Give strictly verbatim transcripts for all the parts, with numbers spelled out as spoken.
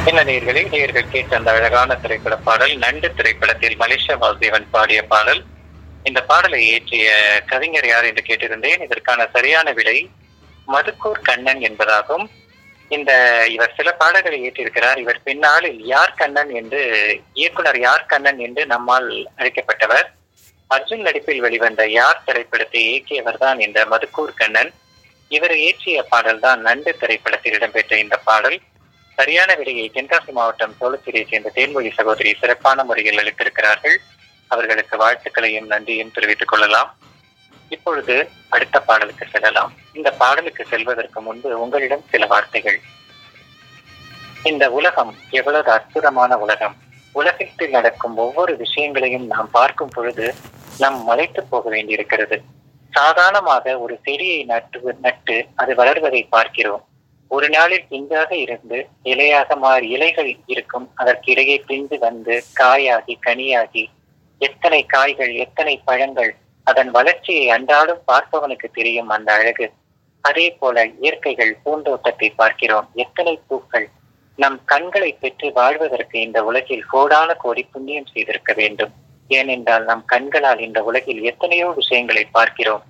என்ன நேயர்களே, நேயர்கள் கேட்ட அந்த அழகான திரைப்பட பாடல் நண்டு திரைப்படத்தில் மலேசியா வாசுதேவன் பாடிய பாடல். இந்த பாடலை இயற்றிய கவிஞர் யார் என்று கேட்டிருந்தேன். இதற்கான சரியான விடை மதுக்கூர் கண்ணன் என்பதாகும். இந்த இவர் சில பாடல்களை இயற்றியிருக்கிறார். இவர் பின்னாளில் யார் கண்ணன் என்று இயக்குனர் யார் கண்ணன் என்று நம்மால் அழைக்கப்பட்டவர். அர்ஜுன் நடிப்பில் வெளிவந்த யார் திரைப்படத்தை இயக்கியவர் தான் இந்த மதுக்கூர் கண்ணன். இவர் இயற்றிய பாடல் தான் நண்டு திரைப்படத்தில் இடம்பெற்ற இந்த பாடல். சரியான விடையை தென்காசி மாவட்டம் சோழச்சிரியை சேர்ந்த தேன்மொழி சகோதரி சிறப்பான முறையில் அளித்திருக்கிறார்கள். அவர்களுக்கு வாழ்த்துக்களையும் நன்றியும் தெரிவித்துக் கொள்ளலாம். இப்பொழுது அடுத்த பாடலுக்கு செல்லலாம். இந்த பாடலுக்கு செல்வதற்கு முன்பு உங்களிடம் சில வார்த்தைகள். இந்த உலகம் எவ்வளவு அற்புதமான உலகம். உலகத்தில் நடக்கும் ஒவ்வொரு விஷயங்களையும் நாம் பார்க்கும் பொழுது நாம் மலைத்து போக வேண்டியிருக்கிறது. சாதாரணமாக ஒரு செடியை நட்டு நட்டு அது வளர்வதை பார்க்கிறோம். ஒரு நாளில் பிஞ்சாக இருந்து இலையாக மாறி இலைகள் இருக்கும். அதற்கு இடையே பிஞ்சு வந்து காயாகி கனியாகி எத்தனை காய்கள் எத்தனை பழங்கள், அதன் வளர்ச்சியை அன்றாடம் பார்ப்பவனுக்கு தெரியும் அந்த அழகு. அதே போல இயற்கைகள் பூந்தோட்டத்தை பார்க்கிறோம். எத்தனை பூக்கள். நம் கண்களை பெற்று வாழ்வதற்கு இந்த உலகில் கோடான கோடி புண்ணியம் செய்திருக்க வேண்டும். ஏனென்றால் நம் கண்களால் இந்த உலகில் எத்தனையோ விஷயங்களை பார்க்கிறோம்.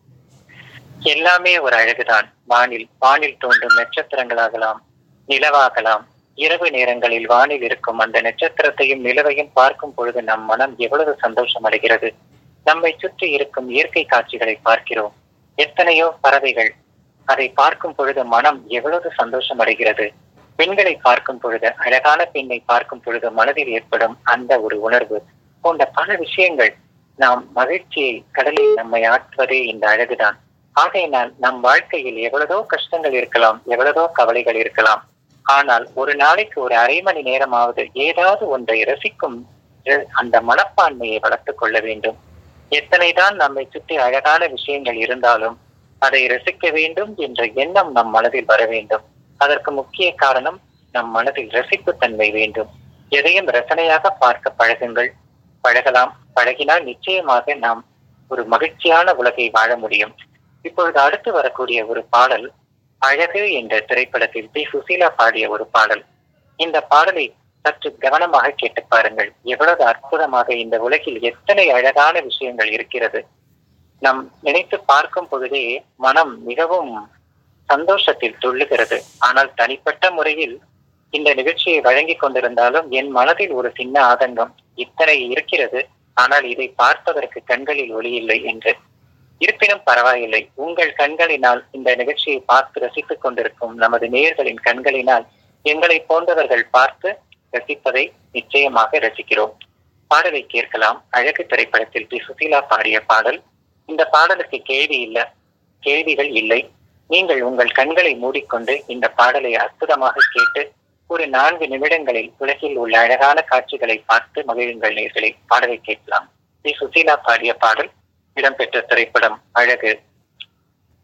எல்லாமே ஒரு அழகுதான். வானில் வானில் தோன்றும் நட்சத்திரங்களாகலாம், நிலவாகலாம். இரவு நேரங்களில் வானில் இருக்கும் அந்த நட்சத்திரத்தையும் நிலவையும் பார்க்கும் பொழுது நம் மனம் எவ்வளவு சந்தோஷம் அடைகிறது. நம்மை சுற்றி இருக்கும் இயற்கை காட்சிகளை பார்க்கிறோம். எத்தனையோ பறவைகள். அதை பார்க்கும் பொழுது மனம் எவ்வளவு சந்தோஷம் அடைகிறது. பெண்களை பார்க்கும் பொழுது, அழகான பெண்ணை பார்க்கும் பொழுது மனதில் ஏற்படும் அந்த ஒரு உணர்வு போன்ற பல விஷயங்கள். நாம் மகிழ்ச்சியை கடலில் நம்மை ஆற்றுவதே இந்த அழகுதான். ஆகையினால் நம் வாழ்க்கையில் எவ்வளவோ கஷ்டங்கள் இருக்கலாம், எவ்வளவோ கவலைகள் இருக்கலாம். ஆனால் ஒரு நாளைக்கு ஒரு அரை மணி நேரமாவது ஏதாவது ஒன்றை ரசிக்கும் அந்த மனப்பான்மையை வளர்த்துக் கொள்ள வேண்டும். எத்தனைதான் நம்மை சுற்றி அழகான விஷயங்கள் இருந்தாலும் அதை ரசிக்க வேண்டும் என்ற எண்ணம் நம் மனதில் வர வேண்டும். அதற்கு முக்கிய காரணம் நம் மனதில் ரசிப்பு தன்மை வேண்டும். எதையும் ரசனையாக பார்க்க பழகுங்கள். பழகலாம். பழகினால் நிச்சயமாக நாம் ஒரு மகிழ்ச்சியான உலகை வாழ முடியும். இப்பொழுது அடுத்து வரக்கூடிய ஒரு பாடல் அழகு என்ற திரைப்படத்தில் பி சுசீலா பாடிய ஒரு பாடல். இந்த பாடலை சற்று கவனமாக கேட்டு பாருங்கள். எவ்வளவு அற்புதமாக இந்த உலகில் எத்தனை அழகான விஷயங்கள் இருக்கிறது. நம் நினைத்து பார்க்கும் பொழுதே மனம் மிகவும் சந்தோஷத்தில் துள்ளுகிறது. ஆனால் தனிப்பட்ட முறையில் இந்த நிகழ்ச்சியை வழங்கி கொண்டிருந்தாலும் என் மனதில் ஒரு சின்ன ஆதங்கம். இத்தனை இருக்கிறது, ஆனால் இதை பார்ப்பதற்கு கண்களில் ஒளி இல்லை என்று. இருப்பினும் பரவாயில்லை. உங்கள் கண்களினால் இந்த நிகழ்ச்சியை பார்த்து ரசித்துக் கொண்டிருக்கும் நமது நேயர்களின் கண்களினால் எங்களை போன்றவர்கள் பார்த்து ரசிப்பதை நிச்சயமாக ரசிக்கிறோம். பாடலை கேட்கலாம். அழகு திரைப்படத்தில் பி சுசீலா பாடிய பாடல். இந்த பாடலுக்கு கேள்வி இல்லை, கேள்விகள் இல்லை. நீங்கள் உங்கள் கண்களை மூடிக்கொண்டு இந்த பாடலை அற்புதமாக கேட்டு ஒரு நான்கு நிமிடங்களில் உலகில் உள்ள அழகான காட்சிகளை பார்த்து மகிழுங்கள் நேயர்களை. பாடலை கேட்கலாம். பி சுசீலா பாடிய பாடல். இடம்பெற்ற திரைப்படம் அழகு.